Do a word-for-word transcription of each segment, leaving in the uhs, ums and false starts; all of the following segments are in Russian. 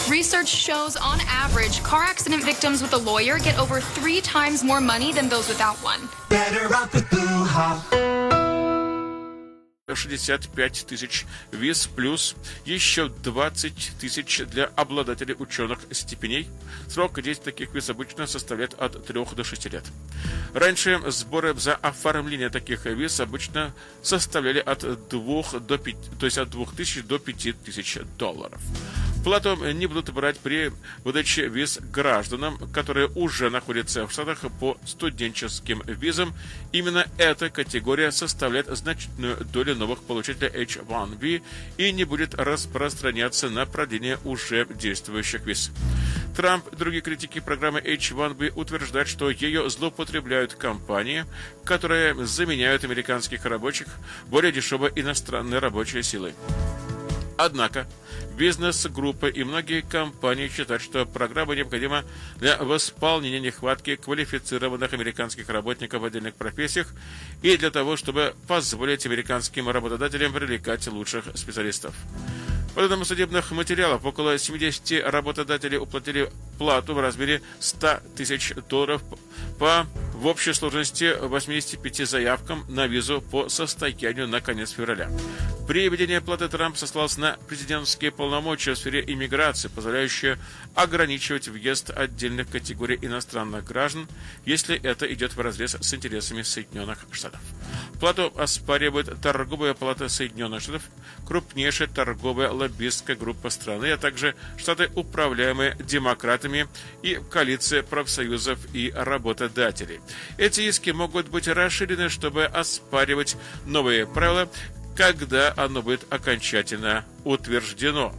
Research shows, on average, car accident victims with a lawyer get over three times more money than those without one. Better off with Buha. шестьдесят пять тысяч виз плюс еще двадцать тысяч для обладателей ученых степеней. Срок действия таких виз обычно составляет от трёх до шести лет. Раньше сборы за оформление таких виз обычно составляли от двух до пяти, то есть от двух тысяч до пяти тысяч долларов. Плату не будут брать при выдаче виз гражданам, которые уже находятся в Штатах по студенческим визам. Именно эта категория составляет значительную долю новых получателей эйч один би и не будет распространяться на продление уже действующих виз. Трамп и другие критики программы эйч один би утверждают, что ее злоупотребляют компании, которые заменяют американских рабочих более дешевой иностранной рабочей силой. Однако бизнес-группы и многие компании считают, что программа необходима для восполнения нехватки квалифицированных американских работников в отдельных профессиях и для того, чтобы позволить американским работодателям привлекать лучших специалистов. По данным судебных материалов, около семьдесят работодателей уплатили плату в размере ста тысяч долларов по в общей сложности восьмидесяти пяти заявкам на визу по состоянию на конец февраля. При введении платы Трамп сослался на президентские полномочия в сфере иммиграции, позволяющие ограничивать въезд отдельных категорий иностранных граждан, если это идет вразрез с интересами Соединенных Штатов. Плату оспаривает Торговая палата Соединенных Штатов, крупнейшая торговая лоббистская группа страны, а также штаты, управляемые демократами, и коалиция профсоюзов и работодателей. Эти иски могут быть расширены, чтобы оспаривать новые правила, когда оно будет окончательно утверждено.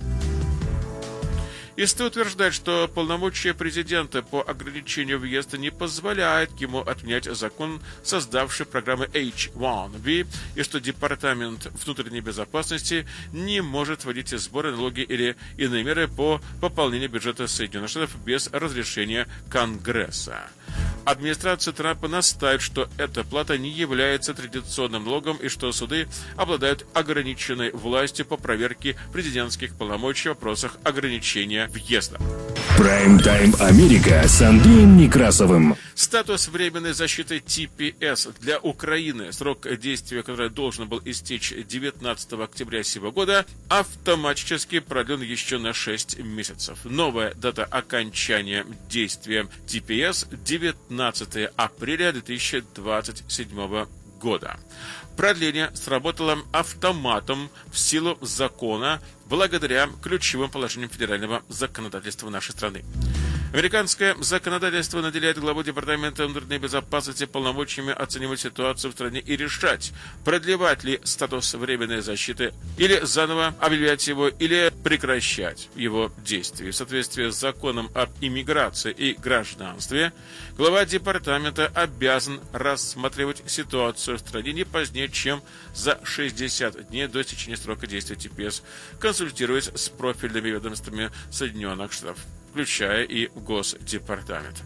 Исто утверждает, что полномочия президента по ограничению въезда не позволяют ему отменять закон, создавший программы эйч один би, и что Департамент внутренней безопасности не может вводить сборы, налоги или иные меры по пополнению бюджета Соединенных Штатов без разрешения Конгресса. Администрация Трампа настаивает, что эта плата не является традиционным налогом и что суды обладают ограниченной властью по проверке президентских полномочий в вопросах ограничения въезда. Прайм-тайм Америка с Андреем Некрасовым. Статус временной защиты ти пи эс для Украины, срок действия которой должен был истечь девятнадцатого октября сего года, автоматически продлен еще на шесть месяцев. Новая дата окончания действия ти пи эс – девятнадцатого апреля две тысячи двадцать седьмого года. Продление сработало автоматом в силу закона благодаря ключевым положениям федерального законодательства нашей страны. Американское законодательство наделяет главу Департамента внутренней безопасности полномочиями оценивать ситуацию в стране и решать, продлевать ли статус временной защиты или заново объявлять его, или прекращать его действие. В соответствии с законом об иммиграции и гражданстве, глава департамента обязан рассматривать ситуацию в стране не позднее, чем за шестьдесят дней до истечения срока действия ти пи эс, консультируясь с профильными ведомствами Соединенных Штатов, включая и Госдепартамент.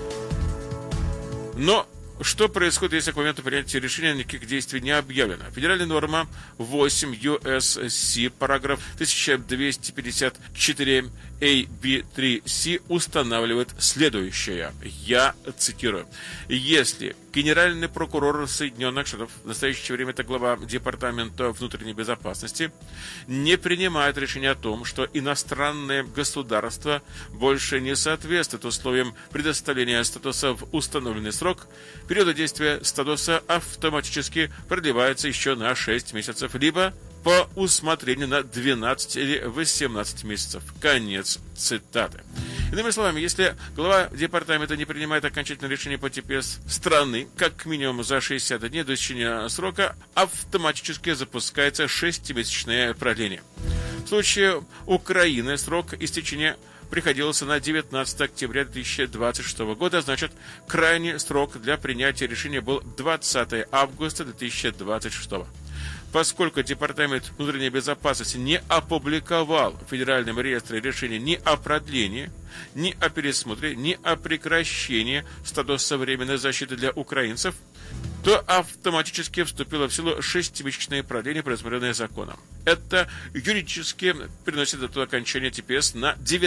Но что происходит, если к моменту принятия решения никаких действий не объявлено? Федеральная норма восемь ю эс си, параграф тысяча двести пятьдесят четыре эй би три си устанавливает следующее. Я цитирую. Если генеральный прокурор Соединенных Штатов, в настоящее время это глава Департамента внутренней безопасности, не принимает решение о том, что иностранное государство больше не соответствует условиям предоставления статуса в установленный срок, период действия статуса автоматически продлевается еще на шесть месяцев, либо по усмотрению на двенадцать или восемнадцать месяцев. Конец цитаты. Иными словами, если глава департамента не принимает окончательное решение по ти пи эс страны, как минимум за шестьдесят дней до истечения срока, автоматически запускается шестимесячное продление. В случае Украины срок истечения приходился на девятнадцатого октября две тысячи двадцать шестого года, значит, крайний срок для принятия решения был двадцатого августа две тысячи двадцать шестого. Поскольку Департамент внутренней безопасности не опубликовал в Федеральном реестре решения ни о продлении, ни о пересмотре, ни о прекращении статуса временной защиты для украинцев, то автоматически вступило в силу шестимесячное продление, предусмотренное законом. Это юридически переносит дату окончания ти пи эс на девятнадцатое